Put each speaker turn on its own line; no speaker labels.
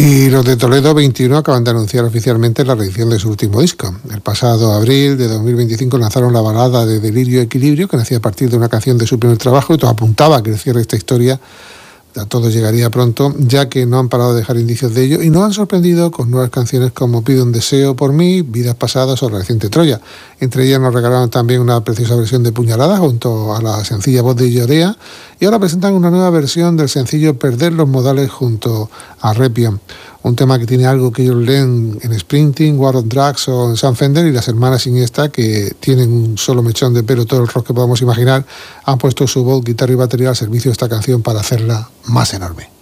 Y los de Toledo 21 acaban de anunciar oficialmente la reedición de su último disco. El pasado abril de 2025 lanzaron la balada de Delirio y Equilibrio, que nacía a partir de una canción de su primer trabajo, y todo apuntaba a que el cierre de esta historia a todos llegaría pronto, ya que no han parado de dejar indicios de ello y nos han sorprendido con nuevas canciones como Pido un deseo por mí, Vidas pasadas o Reciente Troya. Entre ellas nos regalaron también una preciosa versión de Puñalada junto a la sencilla voz de Llorea, y ahora presentan una nueva versión del sencillo Perder los modales junto a Repian, un tema que tiene algo que ellos leen en Sprinting, War on Drugs o en Sam Fender, y las hermanas Iniesta, que tienen un solo mechón de pelo, todo el rock que podamos imaginar, han puesto su voz, guitarra y batería al servicio de esta canción para hacerla más enorme.